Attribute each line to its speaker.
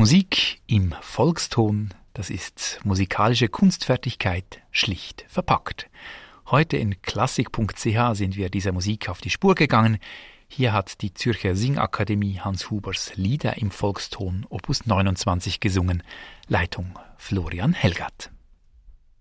Speaker 1: Musik im Volkston, das ist musikalische Kunstfertigkeit schlicht verpackt. Heute in klassik.ch sind wir dieser Musik auf die Spur gegangen. Hier hat die Zürcher Singakademie Hans Hubers Lieder im Volkston Opus 29 gesungen. Leitung Florian Helgath.